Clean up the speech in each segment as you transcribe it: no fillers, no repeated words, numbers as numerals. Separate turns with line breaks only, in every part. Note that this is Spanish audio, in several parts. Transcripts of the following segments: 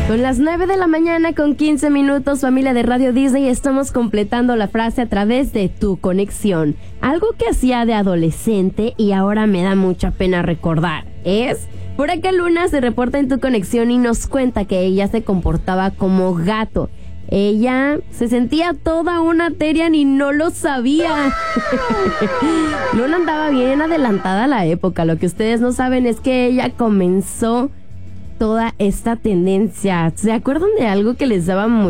Son las 9 de la mañana con 15 minutos, familia de Radio Disney, estamos completando la frase a través de Tu Conexión. Algo que hacía de adolescente y ahora me da mucha pena recordar es... Por acá Luna se reporta en Tu Conexión y nos cuenta que ella se comportaba como gato. Ella se sentía toda una Terian y no lo sabía. Luna andaba bien adelantada a la época. Lo que ustedes no saben es que ella comenzó toda esta tendencia. ¿Se acuerdan de algo que los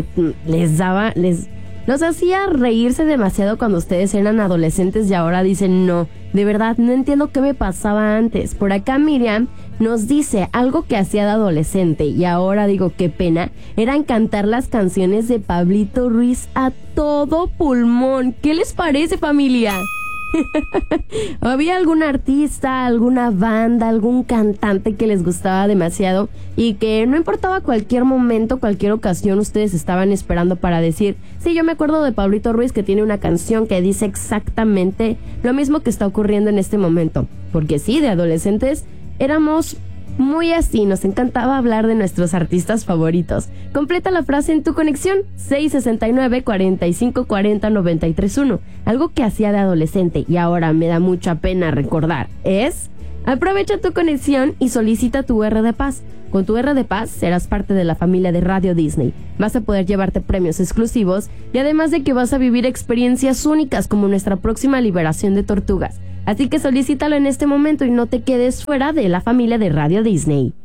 hacía reírse demasiado cuando ustedes eran adolescentes y ahora dicen no, de verdad no entiendo qué me pasaba antes? Por acá Miriam nos dice algo que hacía de adolescente y ahora digo qué pena, eran cantar las canciones de Pablito Ruiz a todo pulmón. ¿Qué les parece, familia? ¿Había algún artista, alguna banda, algún cantante que les gustaba demasiado y que no importaba cualquier momento, cualquier ocasión, ustedes estaban esperando para decir, sí, yo me acuerdo de Pablito Ruiz que tiene una canción que dice exactamente lo mismo que está ocurriendo en este momento? Porque sí, de adolescentes éramos muy así, nos encantaba hablar de nuestros artistas favoritos. Completa la frase en Tu Conexión, 669-4540-931. Algo que hacía de adolescente y ahora me da mucha pena recordar es... Aprovecha Tu Conexión y solicita tu R de Paz. Con tu R de Paz serás parte de la familia de Radio Disney. Vas a poder llevarte premios exclusivos y además de que vas a vivir experiencias únicas como nuestra próxima liberación de tortugas. Así que solicítalo en este momento y no te quedes fuera de la familia de Radio Disney.